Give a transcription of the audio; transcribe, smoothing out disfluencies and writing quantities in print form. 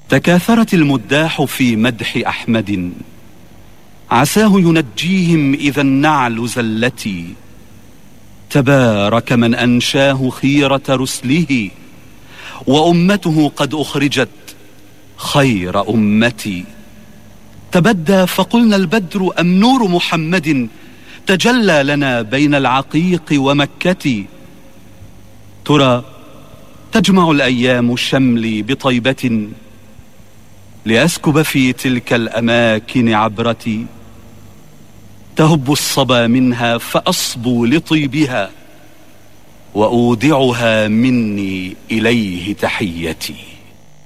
تكاثرت المداح في مدح أحمد، عساه ينجيهم إذا النعل زلتي. تبارك من أنشاه خيرة رسله، وأمته قد أخرجت خير أمتي. تبدى فقلنا البدر أم نور محمد تجلى لنا بين العقيق ومكة. ترى تجمع الأيام شملي بطيبة، لأسكب في تلك الأماكن عبرتي. تهب الصبا منها فأصبو لطيبها، وأودعها مني إليه تحيتي.